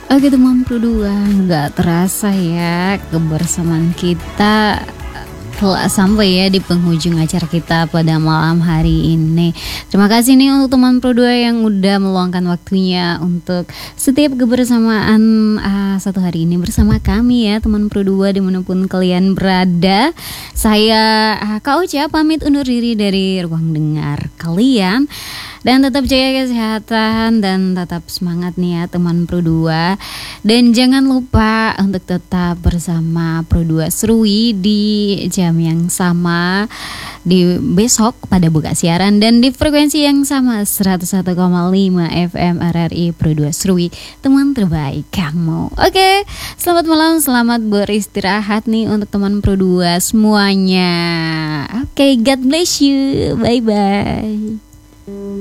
Oke teman Pro 2, nggak terasa ya kebersamaan kita telah sampai ya di penghujung acara kita pada malam hari ini. Terima kasih nih untuk teman Pro 2 yang udah meluangkan waktunya untuk setiap kebersamaan satu hari ini bersama kami ya teman Pro 2 dimanapun kalian berada. Saya Kak Ocha pamit undur diri dari ruang dengar kalian. Dan tetap jaga kesehatan dan tetap semangat nih ya teman Pro 2. Dan jangan lupa untuk tetap bersama Pro 2 Serui di jam yang sama di besok pada buka siaran dan di frekuensi yang sama 101,5 FM RRI Pro 2 Serui, teman terbaik kamu. Oke, selamat malam, selamat beristirahat nih untuk teman Pro 2 semuanya. Oke, God bless you. Bye bye.